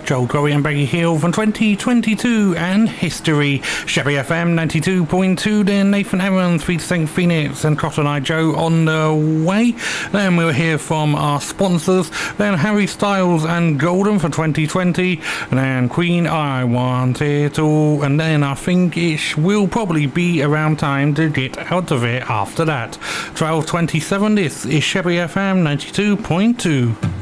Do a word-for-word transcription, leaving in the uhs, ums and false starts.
Joel Corey and Becky Hill from twenty twenty-two and History. Chevy F M ninety-two point two, then Nathan Evans, Feed Saint Phoenix and Cotton Eye Joe on the way. Then we'll hear from our sponsors, then Harry Styles and Golden for twenty twenty, and then Queen, I Want It All, and then I think it will probably be around time to get out of it after that. twelve twenty-seven, this is Chevy F M ninety-two point two.